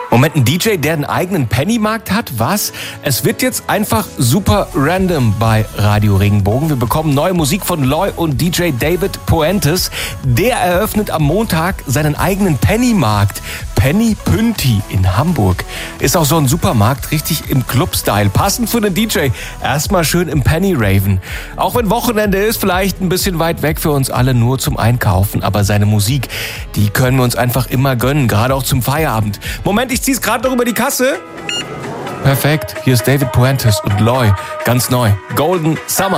Moment, ein DJ, der einen eigenen Pennymarkt hat? Was? Es wird jetzt einfach super random bei Radio Regenbogen. Wir bekommen neue Musik von Loy und DJ David Puentes. Der eröffnet am Montag seinen eigenen Pennymarkt. Penny Pünti in Hamburg. Ist auch so ein Supermarkt, richtig im Club-Style. Passend für den DJ. Erstmal schön im Penny Raven. Auch wenn Wochenende ist, vielleicht ein bisschen weit weg für uns alle, nur zum Einkaufen. Aber seine Musik, die können wir uns einfach immer gönnen, gerade auch zum Feierabend. Moment, ich zieh's gerade noch über die Kasse. Perfekt, hier ist David Puentes und Loy. Ganz neu. Golden Summer.